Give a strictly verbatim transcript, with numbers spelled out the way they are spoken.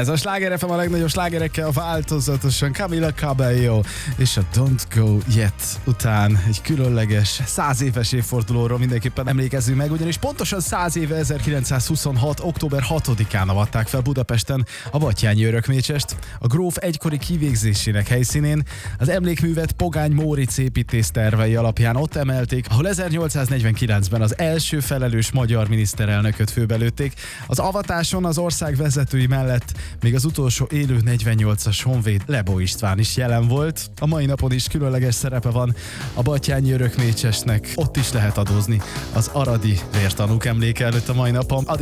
Ez a Sláger ef em a legnagyobb slágerekkel változatosan, Camila Cabello és a Don't Go Yet után egy különleges száz éves évfordulóról mindenképpen emlékezzünk meg, ugyanis pontosan száz éve ezerkilencszázhuszonhat. október hatodikán avatták fel Budapesten a Batthyány Örökmécsest, a gróf egykori kivégzésének helyszínén. Az emlékművet Pogány Móricz építész tervei alapján ott emelték, ahol ezernyolcszáznegyvenkilencben az első felelős magyar miniszterelnököt főbelőtték. Az avatáson az ország vezetői mellett még az utolsó élő negyvennyolcas honvéd Lebó István is jelen volt. A mai napon is különleges szerepe van a Batthyány Örökmécsesnek, ott is lehet adózni az aradi vértanúk emléke előtt a mai napon.